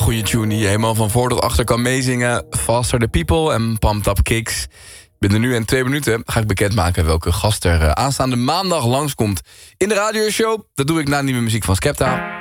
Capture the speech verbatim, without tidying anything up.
goede tune die je helemaal van voor tot achter kan meezingen. Faster the People en Pumped Up Kicks. Binnen nu en twee minuten ga ik bekendmaken welke gast er aanstaande maandag langskomt in de radioshow. Dat doe ik na nieuwe muziek van Skepta.